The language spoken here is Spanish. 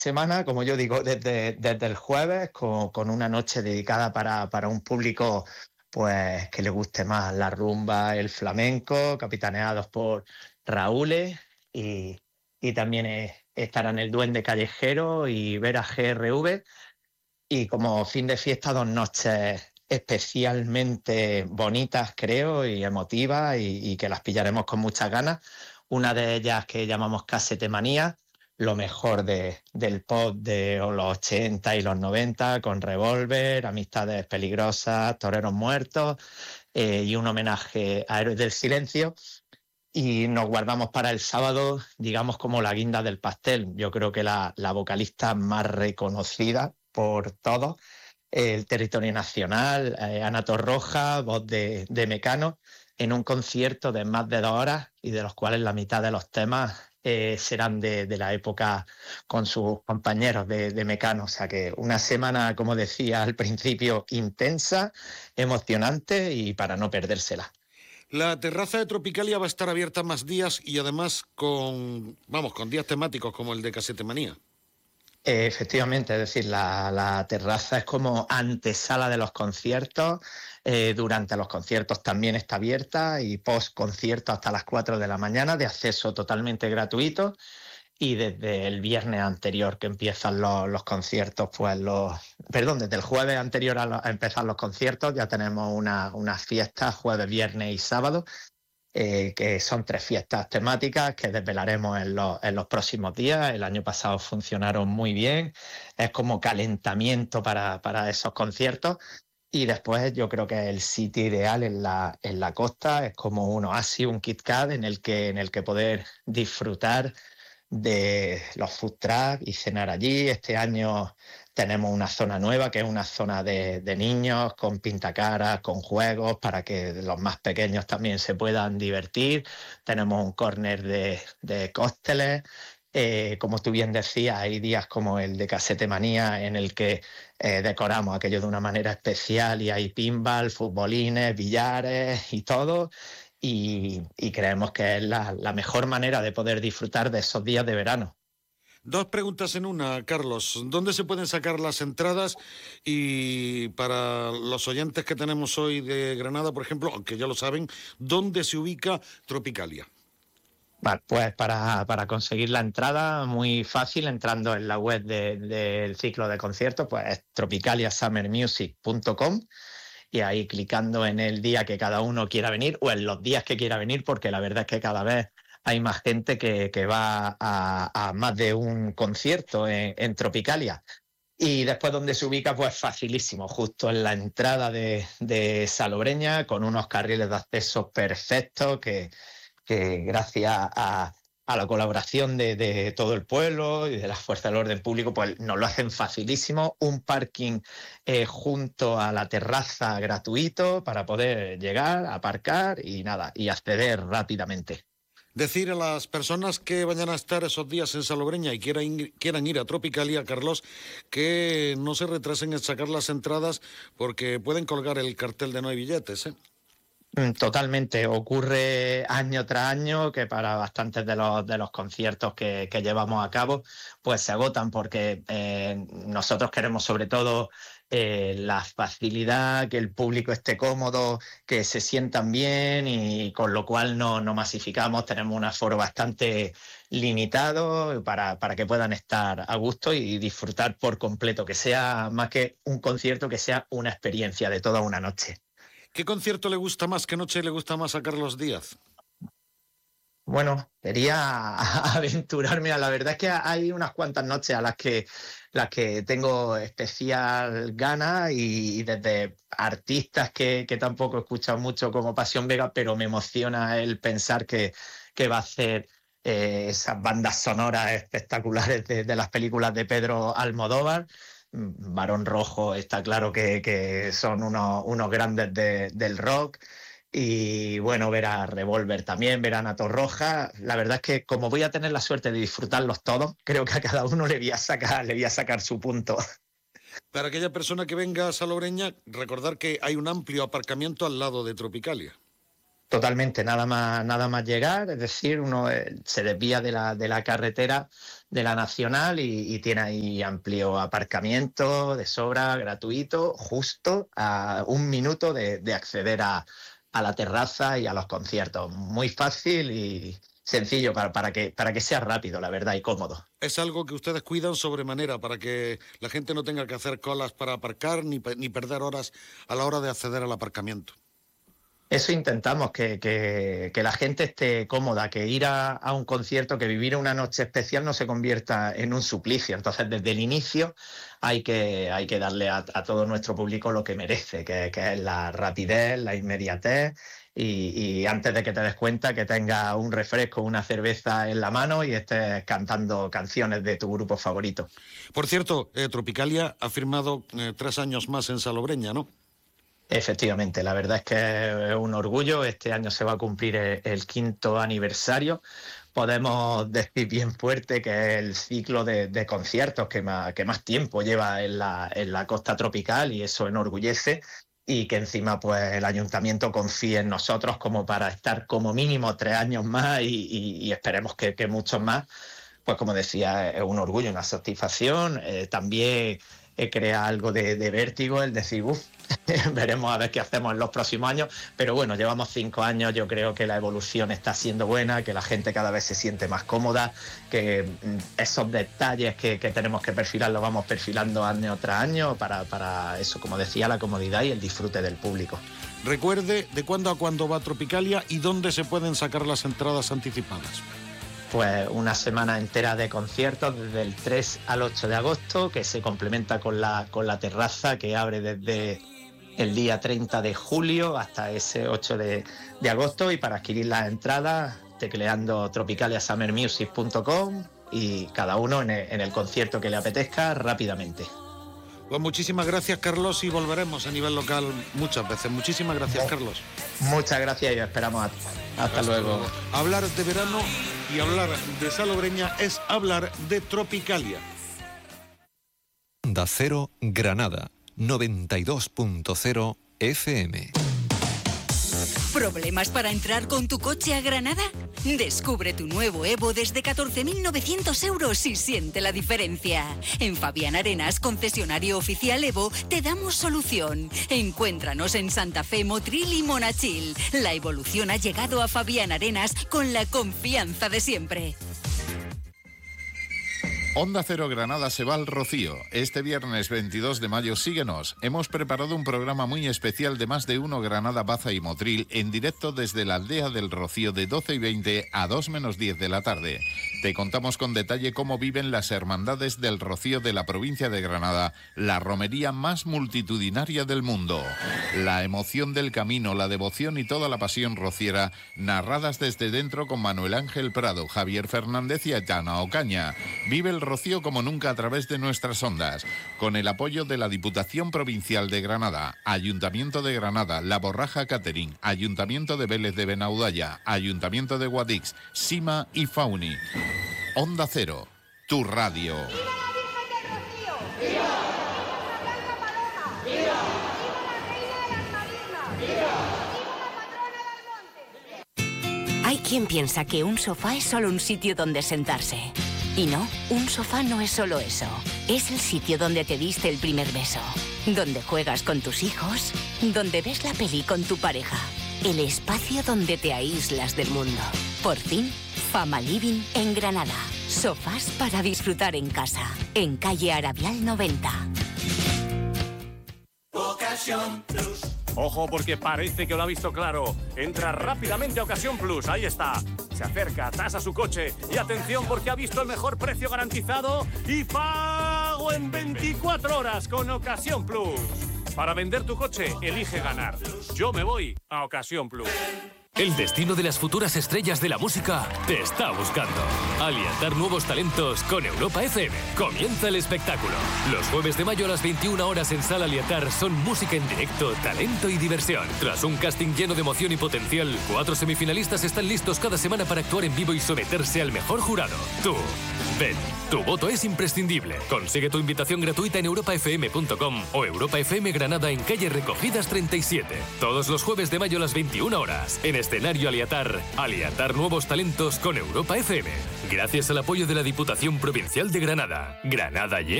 semana, como yo digo, desde el jueves, con una noche dedicada para un público pues que le guste más la rumba, el flamenco, capitaneados por Raúl y, y también estarán el Duende Callejero y Vera GRV. Y como fin de fiesta, 2 noches especialmente bonitas, creo, y emotivas, y que las pillaremos con muchas ganas. Una de ellas que llamamos Casetemanía, lo mejor del pop de los 80 y los 90, con Revolver, Amistades Peligrosas, Toreros Muertos, y un homenaje a Héroes del Silencio. Y nos guardamos para el sábado, digamos, como la guinda del pastel. Yo creo que la vocalista más reconocida por todos, el territorio nacional, Ana Torroja, voz de Mecano, en un concierto de más de 2 horas y de los cuales la mitad de los temas serán de la época con sus compañeros de Mecano. O sea que una semana, como decía al principio, intensa, emocionante y para no perdérsela. La terraza de Tropicalia va a estar abierta más días y además con días temáticos como el de Casetemanía. Efectivamente, es decir, la terraza es como antesala de los conciertos. Durante los conciertos también está abierta y post concierto hasta las 4 de la mañana, de acceso totalmente gratuito. Y desde el viernes anterior que empiezan los conciertos, desde el jueves anterior a empezar los conciertos, ya tenemos unas fiestas, jueves, viernes y sábado, que son 3 fiestas temáticas que desvelaremos en los próximos días. El año pasado funcionaron muy bien, es como calentamiento para esos conciertos. Y después yo creo que el sitio ideal en la costa es como un oasis, un Kit Kat en el que poder disfrutar de los food trucks y cenar allí. Este año tenemos una zona nueva, que es una zona de niños, con pintacaras, con juegos, para que los más pequeños también se puedan divertir. Tenemos un córner de cócteles. Como tú bien decías, hay días como el de Casetemanía en el que decoramos aquello de una manera especial y hay pinball, futbolines, billares y todo. Y creemos que es la mejor manera de poder disfrutar de esos días de verano. Dos preguntas en una, Carlos. ¿Dónde se pueden sacar las entradas? Y para los oyentes que tenemos hoy de Granada, por ejemplo, aunque ya lo saben, ¿dónde se ubica Tropicalia? Vale, pues para conseguir la entrada, muy fácil, entrando en la web del ciclo de conciertos, pues es tropicaliasummermusic.com, y ahí clicando en el día que cada uno quiera venir o en los días que quiera venir, porque la verdad es que cada vez hay más gente que va a más de un concierto en Tropicalia. Y después donde se ubica, pues facilísimo, justo en la entrada de Salobreña, con unos carriles de acceso perfectos que gracias a la colaboración de todo el pueblo y de las fuerzas del orden público, pues nos lo hacen facilísimo. Un parking junto a la terraza gratuito para poder llegar, aparcar y nada, y acceder rápidamente. Decir a las personas que vayan a estar esos días en Salobreña y quieran ir a Tropicalia, Carlos, que no se retrasen en sacar las entradas porque pueden colgar el cartel de no hay billetes, ¿eh? Totalmente, ocurre año tras año que para bastantes de los conciertos que llevamos a cabo, pues se agotan porque nosotros queremos sobre todo la facilidad, que el público esté cómodo, que se sientan bien, y con lo cual no masificamos, tenemos un aforo bastante limitado para que puedan estar a gusto y disfrutar por completo, que sea más que un concierto, que sea una experiencia de toda una noche. ¿Qué concierto le gusta más? ¿Qué noche le gusta más a Carlos Díaz? Bueno, quería aventurarme. La verdad es que hay unas cuantas noches a las que tengo especial gana, y desde artistas que tampoco he escuchado mucho, como Pasión Vega, pero me emociona el pensar que va a hacer esas bandas sonoras espectaculares de las películas de Pedro Almodóvar. Barón Rojo está claro que son unos grandes del rock. Y bueno, ver a Revolver también, ver a Ana Torroja. La verdad es que como voy a tener la suerte de disfrutarlos todos, creo que a cada uno le voy a sacar su punto. Para aquella persona que venga a Salobreña, recordar que hay un amplio aparcamiento al lado de Tropicalia. Totalmente, nada más llegar, es decir, uno se desvía de la carretera de la Nacional y tiene ahí amplio aparcamiento de sobra, gratuito, justo a 1 minuto de acceder a la terraza y a los conciertos. Muy fácil y sencillo para que sea rápido, la verdad, y cómodo. Es algo que ustedes cuidan sobremanera para que la gente no tenga que hacer colas para aparcar ni perder horas a la hora de acceder al aparcamiento. Eso intentamos, que la gente esté cómoda, que ir a un concierto, que vivir una noche especial no se convierta en un suplicio. Entonces, desde el inicio hay que darle a todo nuestro público lo que merece, que es la rapidez, la inmediatez y antes de que te des cuenta que tengas un refresco, una cerveza en la mano y estés cantando canciones de tu grupo favorito. Por cierto, Tropicalia ha firmado 3 años más en Salobreña, ¿no? Efectivamente, la verdad es que es un orgullo. Este año se va a cumplir el 5º aniversario. Podemos decir bien fuerte que es el ciclo de conciertos que más tiempo lleva en la costa tropical y eso enorgullece. Y que encima pues el ayuntamiento confíe en nosotros como para estar como mínimo 3 años más y esperemos que muchos más. Pues como decía, es un orgullo, una satisfacción. También crea algo de vértigo el decir, veremos a ver qué hacemos en los próximos años, pero bueno, llevamos 5 años, yo creo que la evolución está siendo buena, que la gente cada vez se siente más cómoda, que esos detalles que tenemos que perfilar los vamos perfilando año tras año para eso, como decía, la comodidad y el disfrute del público. Recuerde de cuándo a cuándo va Tropicalia y dónde se pueden sacar las entradas anticipadas. Pues una semana entera de conciertos desde el 3 al 8 de agosto, que se complementa con la terraza que abre desde el día 30 de julio hasta ese 8 de agosto. Y para adquirir las entradas, tecleando tropicaliasummermusic.com y cada uno en el concierto que le apetezca rápidamente. Pues muchísimas gracias, Carlos, y volveremos a nivel local muchas veces. Muchísimas gracias, Carlos. Muchas gracias y esperamos hasta luego. Hablar de verano y hablar de Salobreña es hablar de Tropicalia. Onda Cero, Granada, 92.0 FM. ¿Problemas para entrar con tu coche a Granada? Descubre tu nuevo Evo desde 14.900 euros y siente la diferencia. En Fabián Arenas, concesionario oficial Evo, te damos solución. Encuéntranos en Santa Fe, Motril y Monachil. La evolución ha llegado a Fabián Arenas con la confianza de siempre. Onda Cero Granada se va al Rocío. Este viernes 22 de mayo síguenos. Hemos preparado un programa muy especial de Más de Uno Granada, Baza y Motril en directo desde la aldea del Rocío de 12:20 a 2 menos 10 de la tarde. Te contamos con detalle cómo viven las hermandades del Rocío de la provincia de Granada, la romería más multitudinaria del mundo. La emoción del camino, la devoción y toda la pasión rociera, narradas desde dentro con Manuel Ángel Prado, Javier Fernández y Aitana Ocaña. Vive el Rocío como nunca a través de nuestras ondas, con el apoyo de la Diputación Provincial de Granada, Ayuntamiento de Granada, La Borraja Catering, Ayuntamiento de Vélez de Benaudalla, Ayuntamiento de Guadix, Sima y Fauni. Onda Cero, tu radio. Hay quien piensa que un sofá es solo un sitio donde sentarse. Y no, un sofá no es solo eso. Es el sitio donde te diste el primer beso, donde juegas con tus hijos, donde ves la peli con tu pareja. El espacio donde te aíslas del mundo. Por fin, Fama Living en Granada. Sofás para disfrutar en casa. En calle Arabial 90. Ocasión Plus. Ojo, porque parece que lo ha visto claro. Entra rápidamente a Ocasión Plus, ahí está. Se acerca, tasa su coche y atención porque ha visto el mejor precio garantizado y pago en 24 horas con Ocasión Plus. Para vender tu coche, elige ganar. Yo me voy a Ocasión Plus. El destino de las futuras estrellas de la música te está buscando. Alientar nuevos talentos con Europa FM. Comienza el espectáculo. Los jueves de mayo a las 21 horas en Sala Alientar son música en directo, talento y diversión. Tras un casting lleno de emoción y potencial, 4 semifinalistas están listos cada semana para actuar en vivo y someterse al mejor jurado. Tú Ven, tu voto es imprescindible. Consigue tu invitación gratuita en europafm.com o Europa FM Granada en calle Recogidas 37. Todos los jueves de mayo a las 21 horas. En escenario Aliatar. Aliatar nuevos talentos con Europa FM. Gracias al apoyo de la Diputación Provincial de Granada. Granada llega.